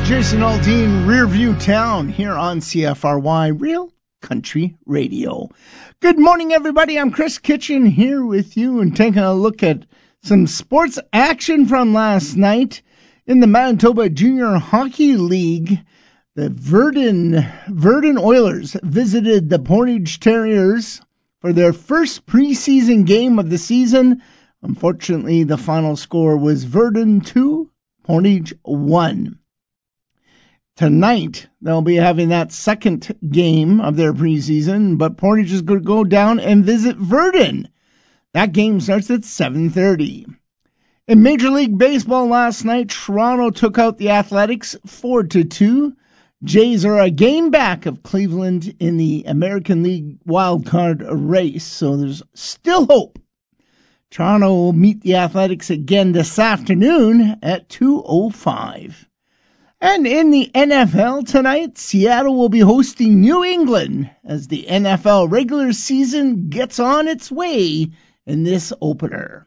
Jason Aldean, Rearview Town, here on CFRY Real Country Radio. Good morning, everybody. I'm Chris Kitchen here with you and taking a look at some sports action from last night in the Manitoba Junior Hockey League. The Verdun Oilers visited the Portage Terriers for their first preseason game of the season. Unfortunately, the final score was Verdun 2, Portage 1. Tonight, they'll be having that second game of their preseason, but Portage is going to go down and visit Verdun. That game starts at 7:30. In Major League Baseball last night, Toronto took out the Athletics 4-2. Jays are a game back of Cleveland in the American League wildcard race, so there's still hope. Toronto will meet the Athletics again this afternoon at 2:05. And in the NFL tonight, Seattle will be hosting New England as the NFL regular season gets on its way in this opener.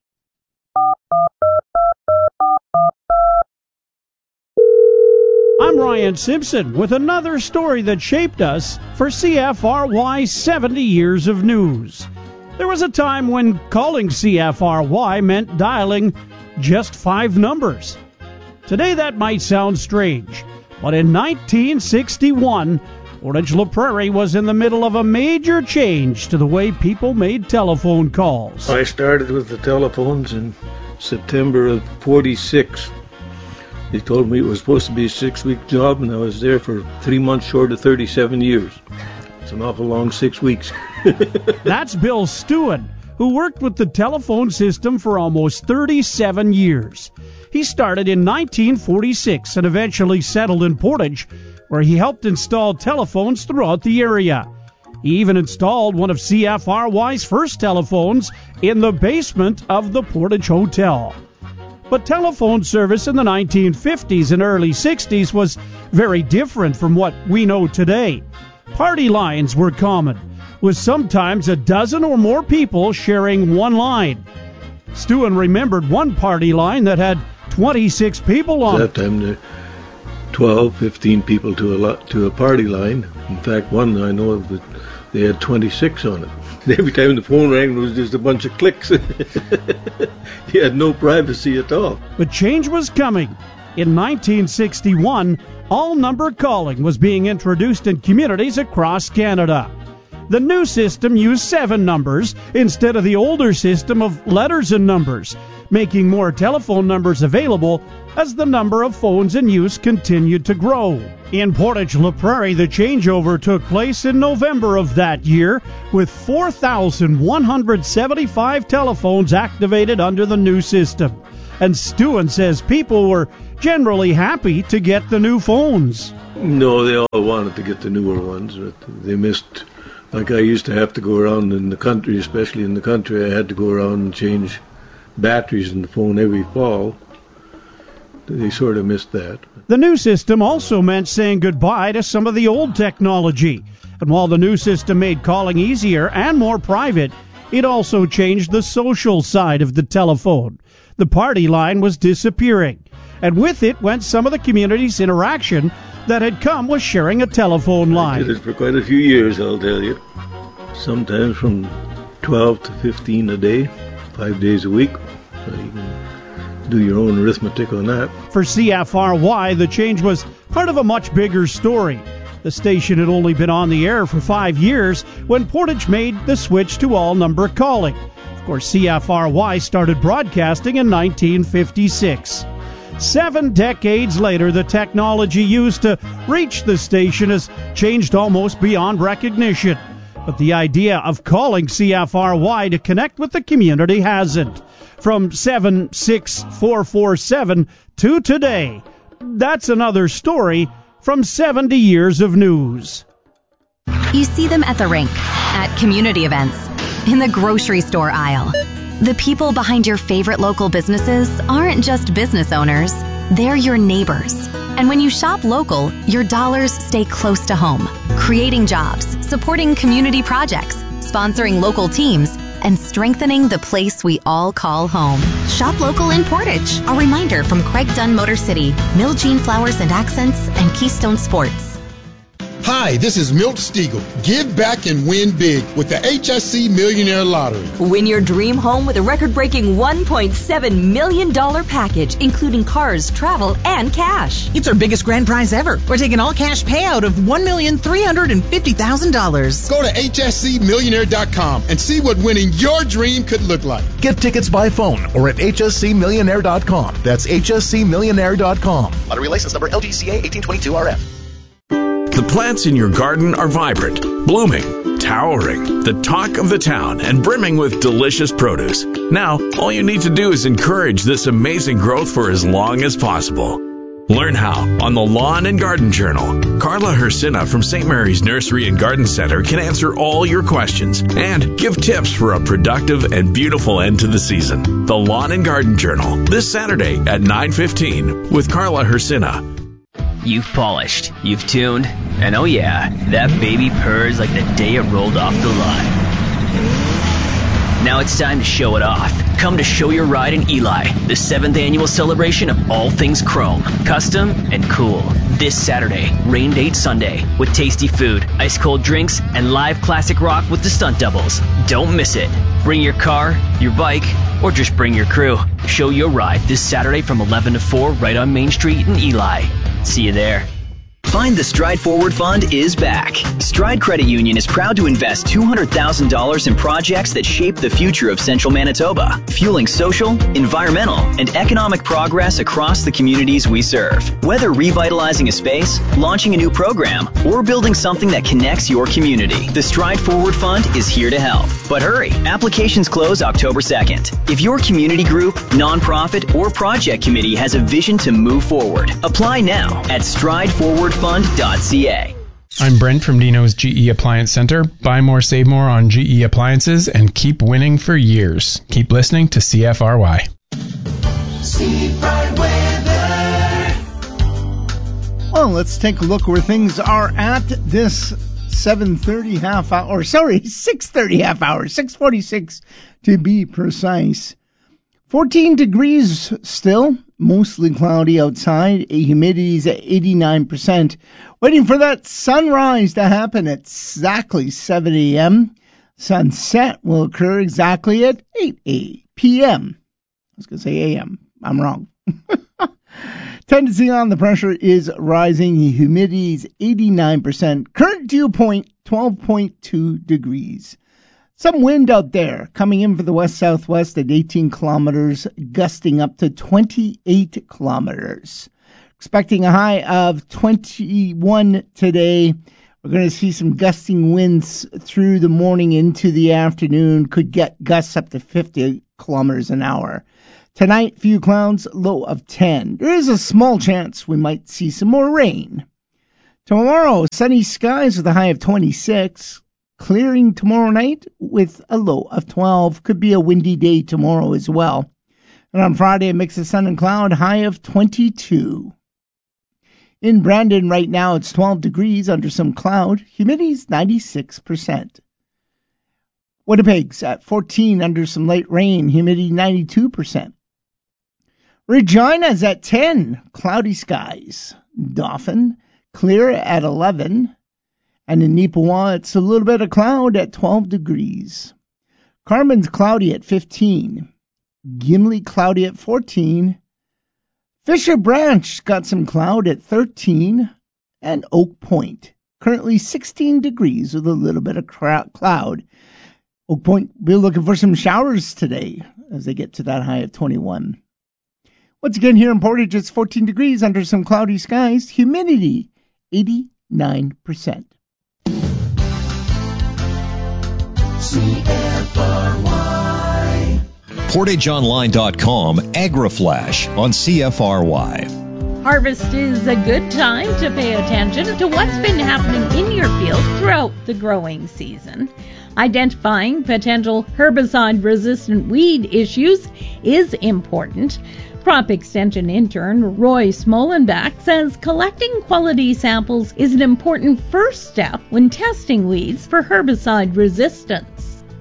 I'm Ryan Simpson with another story that shaped us for CFRY's 70 years of news. There was a time when calling CFRY meant dialing just 5 numbers. Today that might sound strange, but in 1961, Portage La Prairie was in the middle of a major change to the way people made telephone calls. I started with the telephones in September of 46. They told me it was supposed to be a 6-week job, and I was there for 3 months short of 37 years. It's an awful long 6 weeks. That's Bill Stewart, who worked with the telephone system for almost 37 years. He started in 1946 and eventually settled in Portage, where he helped install telephones throughout the area. He even installed one of CFRY's first telephones in the basement of the Portage Hotel. But telephone service in the 1950s and early 60s was very different from what we know today. Party lines were common, with sometimes a dozen or more people sharing one line. Stewart remembered one party line that had 26 people on it. At that time, there 12, 15 people to a party line. In fact, one I know of that they had 26 on it. Every time the phone rang, it was just a bunch of clicks. You had no privacy at all. But change was coming. In 1961, all-number calling was being introduced in communities across Canada. The new system used 7 numbers instead of the older system of letters and numbers, making more telephone numbers available as the number of phones in use continued to grow. In Portage La Prairie, the changeover took place in November of that year, with 4,175 telephones activated under the new system. And Stewart says people were generally happy to get the new phones. No, they all wanted to get the newer ones, but they missed. Like I used to have to go around in the country, especially in the country, I had to go around and change batteries in the phone every fall. They sort of missed that. The new system also meant saying goodbye to some of the old technology. And while the new system made calling easier and more private, it also changed the social side of the telephone. The party line was disappearing. And with it went some of the community's interaction that had come with sharing a telephone line. I did it for quite a few years, I'll tell you. Sometimes from 12 to 15 a day, 5 days a week. So you can do your own arithmetic on that. For CFRY, the change was part of a much bigger story. The station had only been on the air for 5 years when Portage made the switch to all-number calling. Of course, CFRY started broadcasting in 1956. 7 decades later, the technology used to reach the station has changed almost beyond recognition. But the idea of calling CFRY to connect with the community hasn't. From 76447 to today, that's another story from 70 years of news. You see them at the rink, at community events, in the grocery store aisle. The people behind your favorite local businesses aren't just business owners, they're your neighbors. And when you shop local, your dollars stay close to home, creating jobs, supporting community projects, sponsoring local teams, and strengthening the place we all call home. Shop local in Portage. A reminder from Craig Dunn Motor City, Mill Jean Flowers and Accents, and Keystone Sports. Hi, this is Milt Stiegel. Give back and win big with the HSC Millionaire Lottery. Win your dream home with a record-breaking $1.7 million package, including cars, travel, and cash. It's our biggest grand prize ever. We're taking all-cash payout of $1,350,000. Go to hscmillionaire.com and see what winning your dream could look like. Get tickets by phone or at hscmillionaire.com. That's hscmillionaire.com. Lottery license number LGCA 1822RF. The plants in your garden are vibrant, blooming, towering, the talk of the town, and brimming with delicious produce. Now, all you need to do is encourage this amazing growth for as long as possible. Learn how on the Lawn and Garden Journal. Carla Hersina from St. Mary's Nursery and Garden Center can answer all your questions and give tips for a productive and beautiful end to the season. The Lawn and Garden Journal, this Saturday at 9:15 with Carla Hersina. You've polished, you've tuned, and oh yeah, that baby purrs like the day it rolled off the line. Now it's time to show it off. Come to Show Your Ride in Eli, the 7th annual celebration of all things chrome, custom, and cool. This Saturday, rain date Sunday, with tasty food, ice cold drinks, and live classic rock with the stunt doubles. Don't miss it. Bring your car, your bike, or just bring your crew. Show Your Ride this Saturday from 11 to 4 right on Main Street in Eli. See you there. Find the Stride Forward Fund is back. Stride Credit Union is proud to invest $200,000 in projects that shape the future of Central Manitoba, fueling social, environmental, and economic progress across the communities we serve. Whether revitalizing a space, launching a new program, or building something that connects your community, the Stride Forward Fund is here to help. But hurry, applications close October 2nd. If your community group, nonprofit, or project committee has a vision to move forward, apply now at strideforwardfund.ca. I'm Brent from Dino's GE Appliance Center. Buy more, save more on GE appliances and keep winning for years. Keep listening to CFRY. Well, let's take a look where things are at this 7:30 half hour, 6:30 half hour, 6:46 to be precise. 14 degrees still, mostly cloudy outside. Humidity is at 89%. Waiting for that sunrise to happen at exactly 7 a.m. Sunset will occur exactly at 8 p.m. I was going to say a.m. I'm wrong. Tendency on the pressure is rising. Humidity is 89%. Current dew point 12.2 degrees. Some wind out there coming in for the west-southwest at 18 kilometers, gusting up to 28 kilometers. Expecting a high of 21 today. We're going to see some gusting winds through the morning into the afternoon. Could get gusts up to 50 kilometers an hour. Tonight, few clouds, low of 10. There is a small chance we might see some more rain. Tomorrow, sunny skies with a high of 26. Clearing tomorrow night with a low of 12. Could be a windy day tomorrow as well. And on Friday, a mix of sun and cloud, high of 22. In Brandon right now, it's 12 degrees under some cloud. Humidity's 96%. Winnipeg's at 14 under some light rain. Humidity 92%. Regina's at 10. Cloudy skies. Dauphin, clear at 11. And in Neepawa, it's a little bit of cloud at 12 degrees. Carmen's cloudy at 15. Gimli cloudy at 14. Fisher Branch got some cloud at 13. And Oak Point, currently 16 degrees with a little bit of cloud. Oak Point, we're looking for some showers today as they get to that high of 21. Once again, here in Portage, it's 14 degrees under some cloudy skies. Humidity, 89%. CFRY. PortageOnline.com AgriFlash on CFRY. Harvest is a good time to pay attention to what's been happening in your field throughout the growing season. Identifying potential herbicide-resistant weed issues is important. Crop Extension intern Roy Smolenbeck says collecting quality samples is an important first step when testing weeds for herbicide resistance.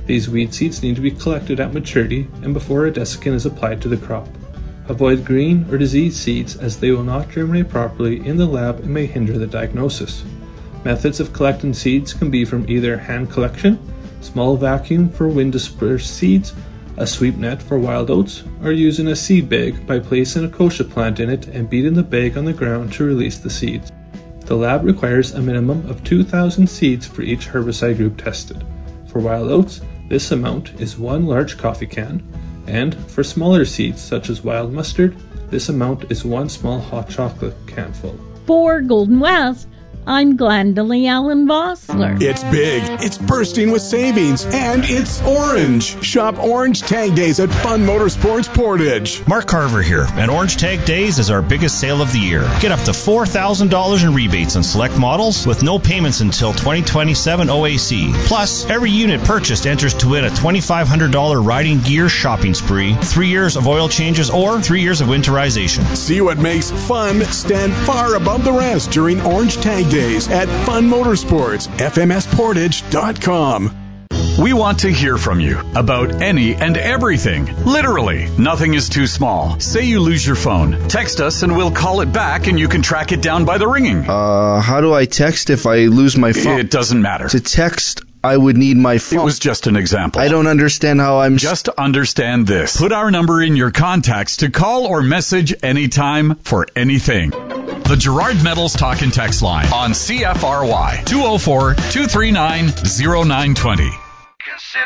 These weed seeds need to be collected at maturity and before a desiccant is applied to the crop. Avoid green or diseased seeds as they will not germinate properly in the lab and may hinder the diagnosis. Methods of collecting seeds can be from either hand collection, small vacuum for wind dispersed seeds, a sweep net for wild oats, or using a seed bag by placing a kochia plant in it and beating the bag on the ground to release the seeds. The lab requires a minimum of 2,000 seeds for each herbicide group tested. For wild oats, this amount is 1 large coffee can, and for smaller seeds such as wild mustard, this amount is 1 small hot chocolate canful. For Golden West, I'm Glendalee Allen Vossler. It's big, it's bursting with savings, and it's orange. Shop Orange Tag Days at Fun Motorsports Portage. Mark Carver here, and Orange Tag Days is our biggest sale of the year. Get up to $4,000 in rebates on select models with no payments until 2027 OAC. Plus, every unit purchased enters to win a $2,500 riding gear shopping spree, 3 years of oil changes, or 3 years of winterization. See what makes fun stand far above the rest during Orange Tag Days at Fun Motorsports, FMSportage.com. We want to hear from you about any and everything. Literally, nothing is too small. Say you lose your phone. Text us and we'll call it back and you can track it down by the ringing. How do I text if I lose my phone? It doesn't matter. To text, I would need my phone. It was just an example. I don't understand how I'm... Just understand this. Put our number in your contacts to call or message anytime for anything. The Gerard Metals Talk and Text line on CFRY 204-239-0920.